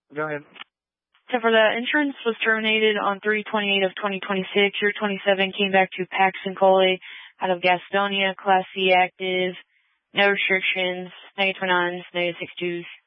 Go ahead. So for the insurance was terminated on 3/28 of 2026. Your 27 came back to Paxton Coley out of Gastonia, Class C active, no restrictions, -29s, -62s.